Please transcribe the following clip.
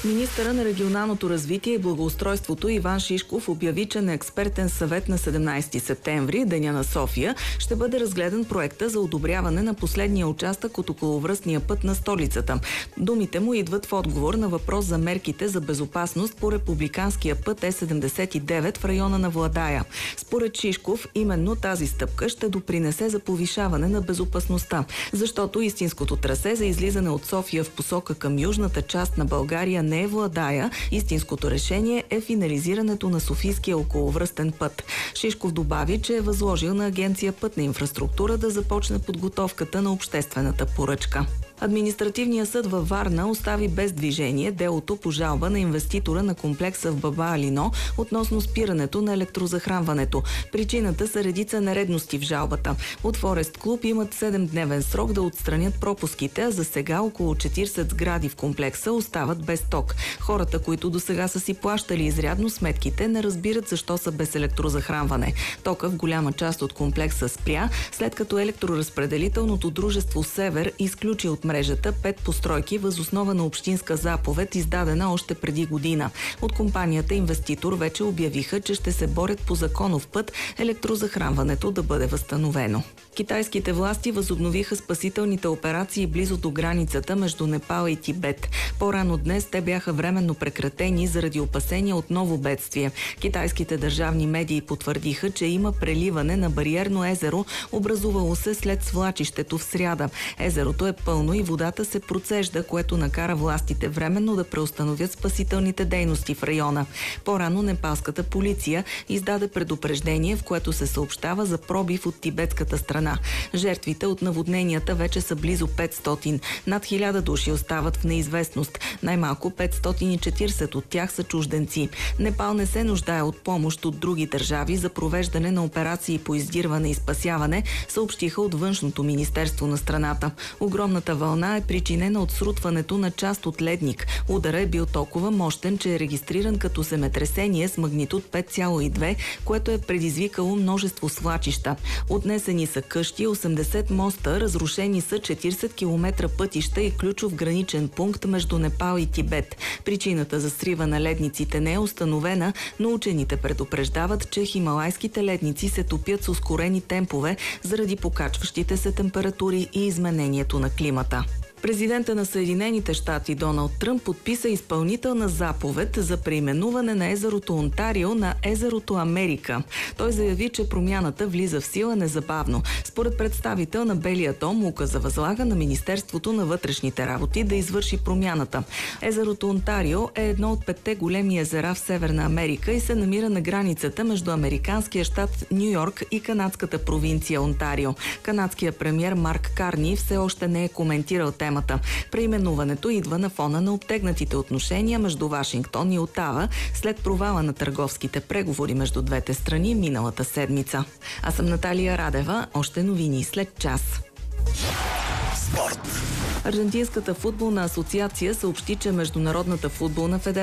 Министъра на регионалното развитие и благоустройството Иван Шишков обяви, че на експертен съвет на 17 септември, Деня на София, ще бъде разгледан проекта за одобряване на последния участък от околовръстния път на столицата. Думите му идват в отговор на въпрос за мерките за безопасност по републиканския път Е79 в района на Владая. Според Шишков, именно тази стъпка ще допринесе за повишаване на безопасността, защото истинското трасе за излизане от София в посока към южната част на България не е Владая. Истинското решение е финализирането на Софийския околовръстен път. Шишков добави, че е възложил на Агенция Пътна инфраструктура да започне подготовката на обществената поръчка. Административният съд във Варна остави без движение делото по жалба на инвеститора на комплекса в Баба Алино относно спирането на електрозахранването. Причината са редица нередности в жалбата. От Форест Клуб имат 7-дневен срок да отстранят пропуските, а за сега около 40 сгради в комплекса остават без ток. Хората, които досега са си плащали изрядно сметките, не разбират защо са без електрозахранване. Тока в голяма част от комплекса спря, след като електроразпределителното дружество Север изключи от мрежата 5 постройки въз основа на общинска заповед, издадена още преди година. От компанията инвеститор вече обявиха, че ще се борят по законов път електрозахранването да бъде възстановено. Китайските власти възобновиха спасителните операции близо до границата между Непал и Тибет. По-рано днес те бяха временно прекратени заради опасения от ново бедствие. Китайските държавни медии потвърдиха, че има преливане на бариерно езеро, образувало се след свлачището в сряда. Езерото е пълно и водата се процежда, което накара властите временно да преустановят спасителните дейности в района. По-рано непалската полиция издаде предупреждение, в което се съобщава за пробив от тибетската страна. Жертвите от наводненията вече са близо 500. Над 1000 души остават в неизвестност. Най-малко 540 от тях са чужденци. Непал не се нуждае от помощ от други държави за провеждане на операции по издирване и спасяване, съобщиха от Външното министерство на страната. Огромната вълна е причинена от срутването на част от ледник. Ударът е бил толкова мощен, че е регистриран като земетресение с магнитуд 5,2, което е предизвикало множество свлачища. Отнесени са къщи, 80 моста, разрушени са 40 км пътища и ключов граничен пункт между Непал и Тибет. Причината за срива на ледниците не е установена, но учените предупреждават, че хималайските ледници се топят с ускорени темпове заради покачващите се температури и изменението на климата. Президентът на Съединените щати Доналд Тръмп подписа изпълнителна заповед за преименуване на езерото Онтарио на езерото Америка. Той заяви, че промяната влиза в сила незабавно. Според представител на Белия дом, указа възлага на Министерството на вътрешните работи да извърши промяната. Езерото Онтарио е едно от 5 големи езера в Северна Америка и се намира на границата между американския щат Ню Йорк и канадската провинция Онтарио. Канадският премиер Марк Карни все още не е коментирал темата. Преименуването идва на фона на обтегнатите отношения между Вашингтон и Отава след провала на търговските преговори между двете страни миналата седмица. Аз съм Наталия Радева. Още новини след час. Спорт. Аржентинската футболна асоциация съобщи, че Международната футболна федерация